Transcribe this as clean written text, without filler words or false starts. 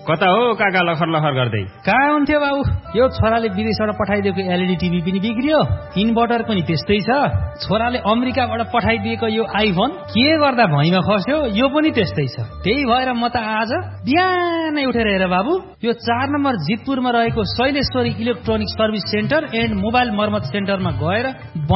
कता हो काका लखर लखर गर्दै? कहाँ हुन्थ्यो बाबु, यो छोराले विदेशबाट पठाइदिएको एलइडी टिभी पनि बिग्रियो, इन्भर्टर पनि त्यस्तै छ। छोराले अमेरिकाबाट पठाइदिएको यो आइफोन के गर्दा भैँमा खस्यो, यो पनि त्यस्तै छ। त्यही भएर म त आज बिहानै उठेर हेर बाबु, यो 4 नम्बर जितपुरमा रहेको Shaileshwari electronic service centre and mobile मर्मत सेन्टरमा गएर